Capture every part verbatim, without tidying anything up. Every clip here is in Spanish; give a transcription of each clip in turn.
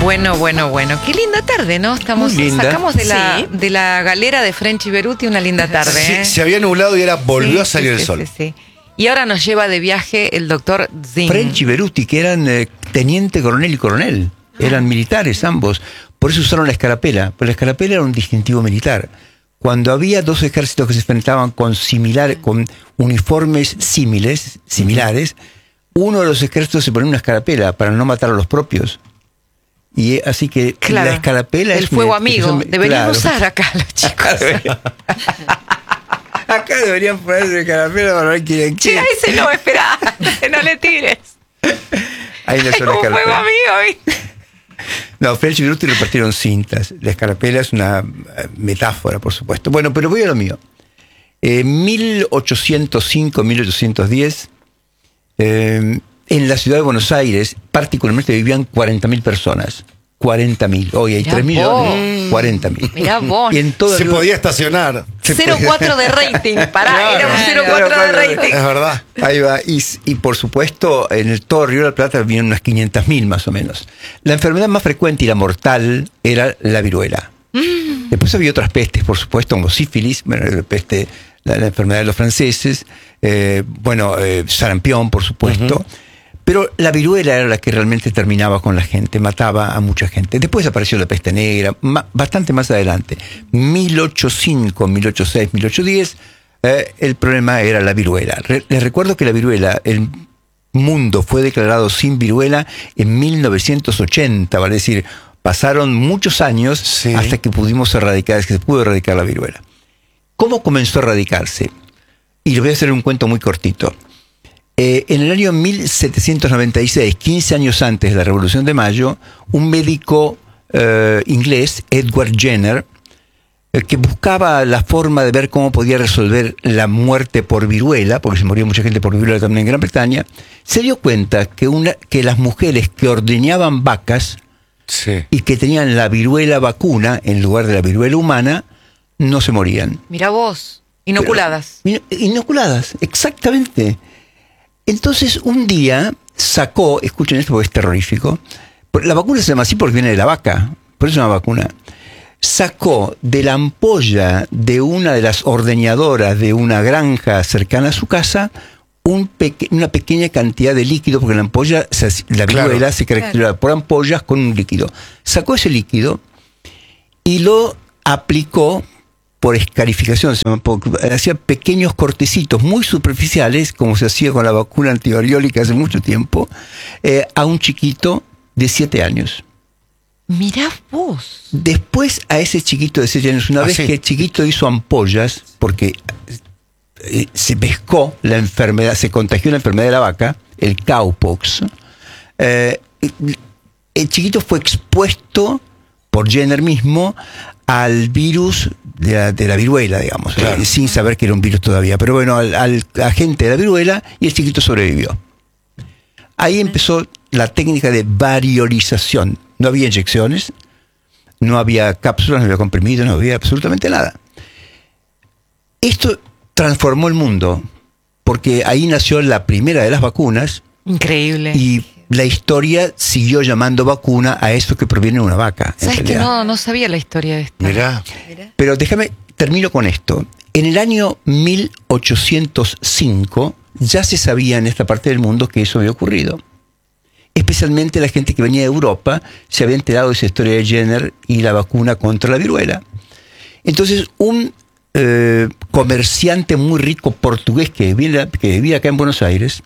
Bueno, bueno, bueno. Qué linda tarde, ¿no? Estamos, Muy linda. sacamos de la, Sí. de la galera de Frenchy Beruti una linda tarde. Sí, ¿eh? se había nublado y ahora volvió Sí, a salir sí, el sí, sol. sí, sí. Y ahora nos lleva de viaje el doctor Zing. Frenchy Beruti, que eran eh, teniente coronel y coronel. Eran militares ambos. Por eso usaron la escarapela. Pero la escarapela era un distintivo militar. Cuando había dos ejércitos que se enfrentaban con similar, con uniformes símiles, similares, uno de los ejércitos se ponía una escarapela para no matar a los propios. Y eh, así que Claro. la escarapela el es fuego una amigo. expresión- Deberían claro. usar acá los chicos. Acá deberían, acá deberían ponerse escarapela para ver quién Che, a ese no, espera, que no le tires. Ahí le Es son como fuego escarapela. amigo, ¿viste? No, Frenchy Beruti repartieron cintas. La escarapela es una eh, metáfora, por supuesto. Bueno, pero voy a lo mío. En mil ochocientos cinco, mil ochocientos diez, eh, en la ciudad de Buenos Aires, particularmente vivían cuarenta mil personas. cuarenta mil. Hoy hay Mirá tres vos. millones. cuarenta mil. Mirá vos. Y en todo Se el- podía estacionar. Se cero coma cuatro de rating. Pará, era un cero coma cuatro de rating. Es verdad. Ahí va. Y, y por supuesto, en el todo Río de la Plata vivían unas quinientas mil más o menos. La enfermedad más frecuente y la mortal era la viruela. Mm. Después había otras pestes, por supuesto, como sífilis, bueno, la, peste, la, la enfermedad de los franceses, eh, bueno, eh, sarampión, por supuesto. Uh-huh. Pero la viruela era la que realmente terminaba con la gente, mataba a mucha gente. Después apareció la peste negra, ma, bastante más adelante. mil ochocientos cinco, mil ochocientos seis, mil ochocientos diez, eh, el problema era la viruela. Re, les recuerdo que la viruela, el mundo fue declarado sin viruela en mil novecientos ochenta, vale decir, pasaron muchos años sí. hasta que pudimos erradicar, que se pudo erradicar la viruela. ¿Cómo comenzó a erradicarse? Y les voy a hacer un cuento muy cortito. Eh, en el año mil setecientos noventa y seis, quince años antes de la Revolución de Mayo, un médico eh, inglés, Edward Jenner, eh, que buscaba la forma de ver cómo podía resolver la muerte por viruela, porque se moría mucha gente por viruela también en Gran Bretaña, se dio cuenta que, una, que las mujeres que ordeñaban vacas sí. y que tenían la viruela vacuna en lugar de la viruela humana, no se morían. Mirá vos, inoculadas. Pero, inoculadas, exactamente. Entonces, un día sacó, escuchen esto porque es terrorífico, la vacuna se llama así porque viene de la vaca, por eso es una vacuna. Sacó de la ampolla de una de las ordeñadoras de una granja cercana a su casa un peque- una pequeña cantidad de líquido, porque la ampolla, la viruela claro, se caracteriza claro. por ampollas con un líquido. Sacó ese líquido y lo aplicó por escarificación, hacía pequeños cortecitos muy superficiales, como se hacía con la vacuna antivariólica hace mucho tiempo, eh, a un chiquito de siete años. Mirá vos. Después a ese chiquito de siete años, una ¿Ah, vez sí? que el chiquito hizo ampollas, porque eh, se pescó la enfermedad, se contagió la enfermedad de la vaca, el cowpox, eh, el chiquito fue expuesto por Jenner mismo al virus de la, de la viruela, digamos, claro. eh, sin saber que era un virus todavía, pero bueno, al, al agente de la viruela, y el chiquito sobrevivió. Ahí empezó la técnica de variolización. No había inyecciones, no había cápsulas, no había comprimidos, no había absolutamente nada. Esto transformó el mundo, porque ahí nació la primera de las vacunas. Increíble. Y la historia siguió llamando vacuna a eso que proviene de una vaca. ¿Sabes que no, no sabía la historia de esta? Mirá. Pero déjame, termino con esto. En el año mil ochocientos cinco ya se sabía en esta parte del mundo que eso había ocurrido. Especialmente la gente que venía de Europa se había enterado de esa historia de Jenner y la vacuna contra la viruela. Entonces, un eh, comerciante muy rico portugués que vivía, que vivía acá en Buenos Aires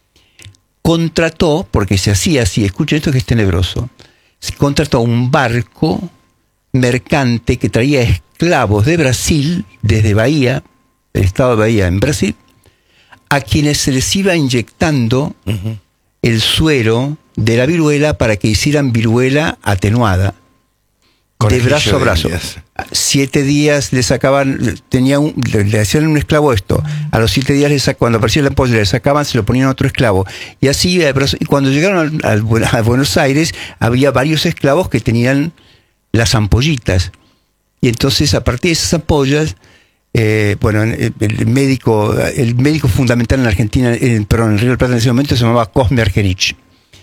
contrató, porque se hacía así, escuchen esto que es tenebroso, se contrató un barco mercante que traía esclavos de Brasil, desde Bahía, el estado de Bahía en Brasil, a quienes se les iba inyectando uh-huh. el suero de la viruela para que hicieran viruela atenuada. De brazo a brazo. Días. Siete días le sacaban, tenía un, le, le hacían un esclavo esto. A los siete días, le sac, cuando aparecía la ampolla, le sacaban, se lo ponían a otro esclavo. Y así, y cuando llegaron al, al, a Buenos Aires, había varios esclavos que tenían las ampollitas. Y entonces, a partir de esas ampollas, eh, bueno, el, el médico, el médico fundamental en Argentina, en, perdón, en Río de la Plata en ese momento se llamaba Cosme Argerich.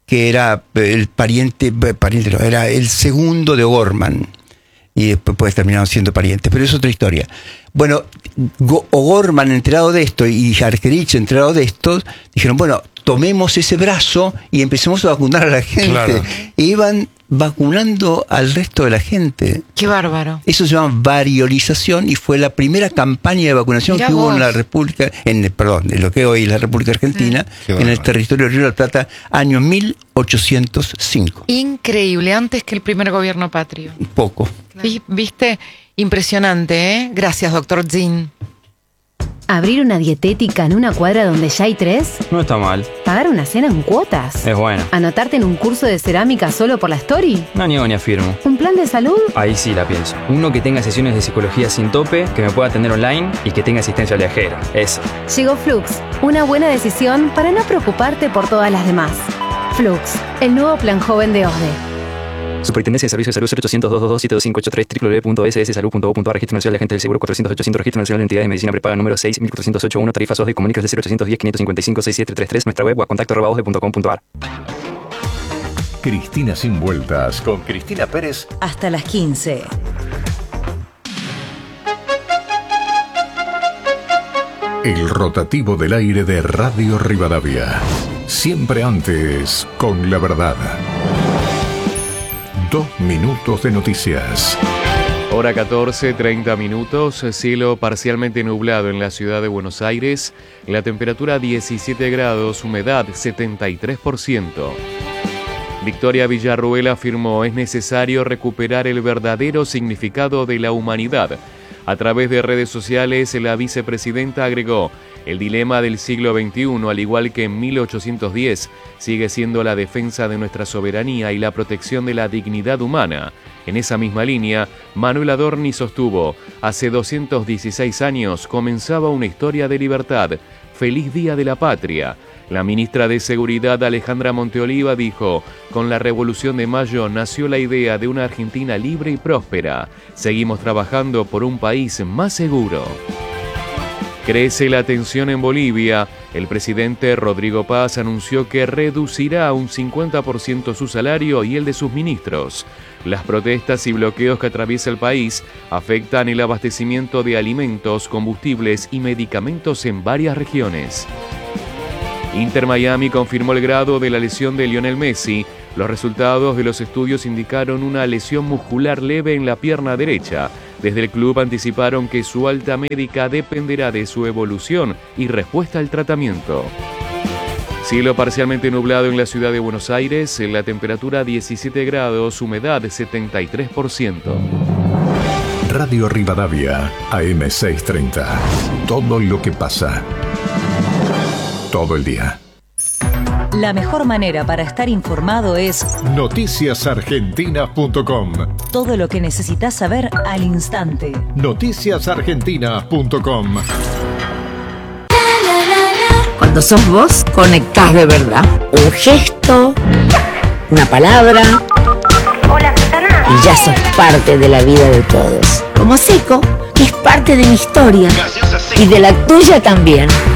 que era el pariente, pariente no, era el segundo de O'Gorman. Y después pues, terminaron siendo parientes, pero es otra historia. Bueno, O'Gorman, enterado de esto, y Argerich, enterado de esto, dijeron, bueno, tomemos ese brazo y empecemos a vacunar a la gente. Claro. E iban vacunando al resto de la gente. Qué bárbaro. Eso se llama variolización y fue la primera campaña de vacunación Mirá que hubo vos. en la República, en, perdón, en lo que hoy es la República Argentina, Qué en el bárbaro. territorio del Río de la Plata, año mil ochocientos cinco. Increíble, antes que el primer gobierno patrio. Poco. Vi- ¿Viste? Impresionante, ¿eh? Gracias, doctor Zin. Abrir una dietética en una cuadra donde ya hay tres. No está mal, Pagar una cena en cuotas. es bueno. Anotarte en un curso de cerámica solo por la story. No niego ni afirmo. Un plan de salud. Ahí sí la pienso. Uno que tenga sesiones de psicología sin tope, que me pueda atender online y que tenga asistencia viajera. Ese. Llegó Flux, una buena decisión para no preocuparte por todas las demás. Flux, el nuevo plan joven de O S D E. Superintendencia de Servicios de Salud cero ochocientos, doscientos veintidós, siete dos cinco ocho tres, w w w punto s s salud punto gov punto a r, Registro Nacional de Agentes del Seguro cuatrocientos ochocientos, Registro Nacional de Entidades de Medicina Prepaga número seis mil cuatrocientos ochenta y uno, tarifas O S D E, comunicas de cero ochocientos diez, quinientos cincuenta y cinco, sesenta y siete treinta y tres, nuestra web o a contacto arroba osde punto com punto a r. Cristina sin vueltas con Cristina Pérez. Hasta las quince. El rotativo del aire de Radio Rivadavia. Siempre antes con la verdad. Dos minutos de noticias. Hora catorce, treinta minutos, cielo parcialmente nublado en la ciudad de Buenos Aires, la temperatura diecisiete grados, humedad setenta y tres por ciento. Victoria Villarruel afirmó: es necesario recuperar el verdadero significado de la humanidad. A través de redes sociales, la vicepresidenta agregó: el dilema del siglo veintiuno, al igual que en mil ochocientos diez, sigue siendo la defensa de nuestra soberanía y la protección de la dignidad humana. En esa misma línea, Manuel Adorni sostuvo: hace doscientos dieciséis años comenzaba una historia de libertad. ¡Feliz Día de la Patria! La ministra de Seguridad, Alejandra Monteoliva, dijo: con la Revolución de Mayo nació la idea de una Argentina libre y próspera. Seguimos trabajando por un país más seguro. Crece la tensión en Bolivia. El presidente Rodrigo Paz anunció que reducirá un cincuenta por ciento su salario y el de sus ministros. Las protestas y bloqueos que atraviesa el país afectan el abastecimiento de alimentos, combustibles y medicamentos en varias regiones. Inter Miami confirmó el grado de la lesión de Lionel Messi. Los resultados de los estudios indicaron una lesión muscular leve en la pierna derecha. Desde el club anticiparon que su alta médica dependerá de su evolución y respuesta al tratamiento. Cielo parcialmente nublado en la ciudad de Buenos Aires, la temperatura diecisiete grados, humedad setenta y tres por ciento. Radio Rivadavia, A M seiscientos treinta. Todo lo que pasa. Todo el día. La mejor manera para estar informado es noticias argentinas punto com. todo lo que necesitas saber al instante. noticias argentinas punto com. Cuando sos vos, conectás de verdad. Un gesto, una palabra, y ya sos parte de la vida de todos. Como Seco, que es parte de mi historia y de la tuya también.